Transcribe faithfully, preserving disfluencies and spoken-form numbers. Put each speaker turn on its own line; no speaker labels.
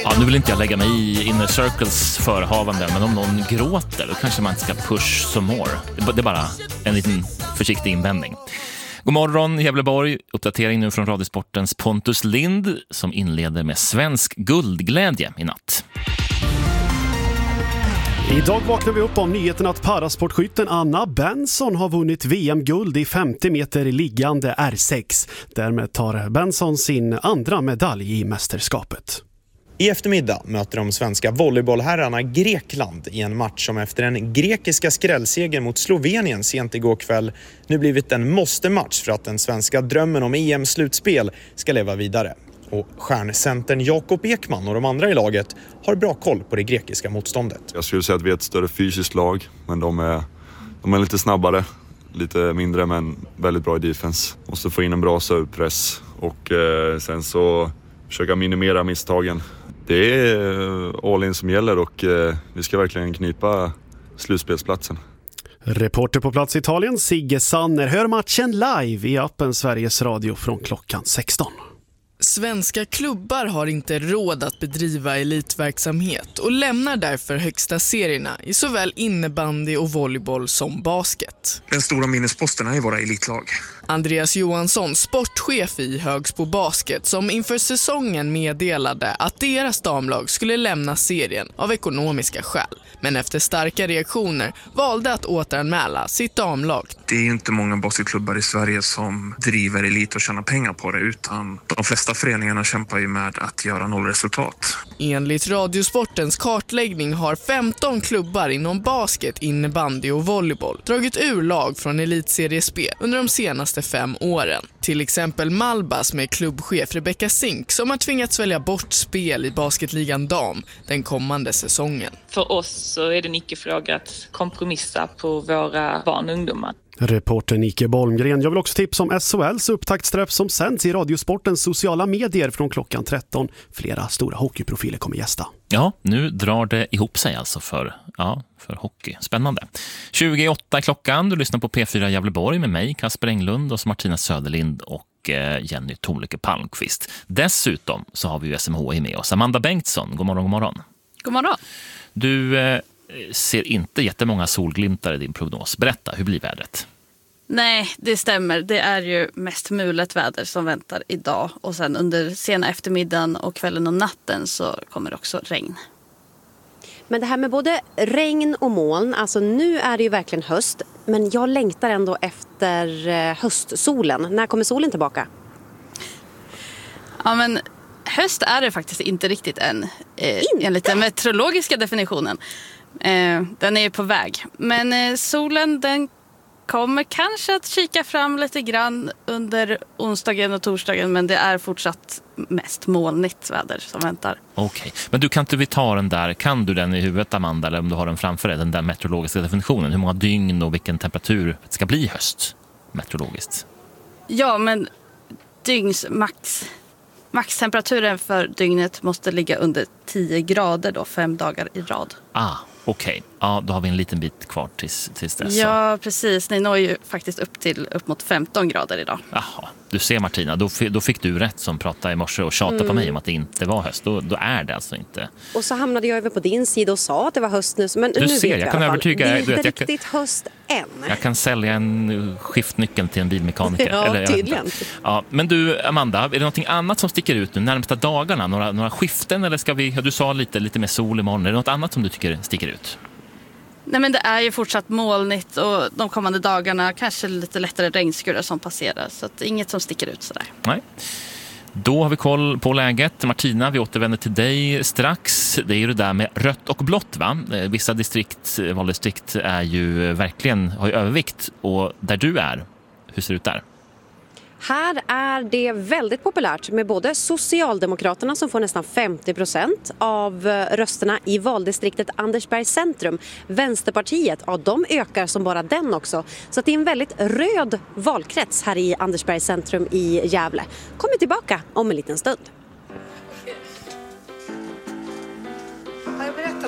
Ja, nu vill inte jag lägga mig i Inner Circles förehavanden, men om någon gråter då kanske man inte ska push some more. Det är bara en liten försiktig invändning. God morgon Gävleborg, uppdatering nu från Radiosportens Pontus Lind som inleder med svensk guldglädje i natt.
Idag vaknar vi upp om nyheten att parasportskytten Anna Benson har vunnit V M-guld i femtio meter liggande R sex. Därmed tar Benson sin andra medalj i mästerskapet.
I eftermiddag möter de svenska volleybollherrarna Grekland i en match som efter en grekiska skrällseger mot Slovenien sent igår kväll nu blivit en måste-match för att den svenska drömmen om E M-slutspel ska leva vidare. Och stjärncentern Jakob Ekman och de andra i laget har bra koll på det grekiska motståndet.
Jag skulle säga att vi är ett större fysiskt lag, men de är, de är lite snabbare, lite mindre men väldigt bra i defense. Måste få in en bra servepress och eh, sen så försöka minimera misstagen. Det är all in som gäller och eh, vi ska verkligen knipa slutspelsplatsen.
Reporter på plats i Italien, Sigge Sanner, hör matchen live i appen Sveriges Radio från klockan sexton.
Svenska klubbar har inte råd att bedriva elitverksamhet och lämnar därför högsta serierna i såväl innebandy och volleyboll som basket.
Den stora minnesposten är i våra elitlag.
Andreas Johansson, sportchef i Högsbo Basket, som inför säsongen meddelade att deras damlag skulle lämna serien av ekonomiska skäl. Men efter starka reaktioner valde att återanmäla sitt damlag.
Det är ju inte många basketklubbar i Sverige som driver elit och tjänar pengar på det, utan de flesta föreningarna kämpar ju med att göra nollresultat.
Enligt Radiosportens kartläggning har femton klubbar inom basket, innebandy och volleyboll dragit ur lag från elitseriespel under de senaste fem åren. Till exempel Malbas med klubbchef Rebecca Zink som har tvingats välja bort spel i basketligan dam den kommande säsongen.
För oss så är det en icke-fråga att kompromissa på våra barn och ungdomar.
Reporter Nicke Bolmgren. Jag vill också tipsa om S H L:s upptaktsträff som sänds i Radiosportens sociala medier från klockan tretton. Flera stora hockeyprofiler kommer gästa.
Ja, nu drar det ihop sig alltså för, ja, för hockey. Spännande. tjugoåtta klockan, du lyssnar på P fyra Gävleborg med mig, Kasper Englund och Martina Söderlind och Jenny Tornlycke Palmqvist. Dessutom så har vi ju S M H I med oss. Amanda Bengtsson, god morgon, god morgon.
God morgon.
Du eh, ser inte jättemånga solglimtar i din prognos. Berätta, hur blir vädret?
Nej, det stämmer. Det är ju mest mulet väder som väntar idag. Och sen under sena eftermiddagen och kvällen och natten så kommer också regn.
Men det här med både regn och moln, alltså nu är det ju verkligen höst. Men jag längtar ändå efter höstsolen. När kommer solen tillbaka?
Ja, men höst är det faktiskt inte riktigt än. Eh, enligt den meteorologiska definitionen. Eh, den är ju på väg. Men eh, solen den kommer kanske att kika fram lite grann under onsdagen och torsdagen. Men det är fortsatt mest molnigt väder som väntar.
Okej, okay. Men du kan inte vi ta den där, kan du den i huvudet Amanda, eller om du har den framför dig, den där meteorologiska definitionen. Hur många dygn och vilken temperatur ska bli höst meteorologiskt? Ja,
men dygns max... Maxtemperaturen för dygnet måste ligga under tio grader då, fem dagar i rad.
Ah, okej. Okay. Ja, då har vi en liten bit kvar tills, tills dess.
Ja, precis. Ni når ju faktiskt upp till upp mot femton grader idag.
Jaha, du ser Martina, då, då fick du rätt som pratade i morse och tjatade mm. på mig om att det inte var höst. Då, då är det alltså inte.
Och så hamnade jag över på din sida och sa att det var höst nu. Men
du
nu
ser,
vet
jag
jag
kan övertyga.
Det är inte
du vet, jag
riktigt kan, höst än.
Jag kan sälja en skiftnyckel till en bilmekaniker.
Ja,
eller,
tydligen.
Ja, men du, Amanda, är det någonting annat som sticker ut nu närmsta dagarna? Några, några skiften eller ska vi, du sa lite, lite mer sol imorgon. Är det något annat som du tycker sticker ut?
Nej, men det är ju fortsatt molnigt och de kommande dagarna kanske lite lättare regnskurar som passerar. Så att inget som sticker ut sådär.
Nej. Då har vi koll på läget. Martina, vi återvänder till dig strax. Det är ju det där med rött och blått, va? Vissa distrikt, valdistrikt är ju verkligen, har ju övervikt. Och där du är, hur ser det ut där?
Här är det väldigt populärt med både Socialdemokraterna som får nästan femtio procent av rösterna i valdistriktet Andersberg centrum. Vänsterpartiet, ja, de ökar som bara den också. Så det är en väldigt röd valkrets här i Andersberg centrum i Gävle. Kommer tillbaka om en liten stund.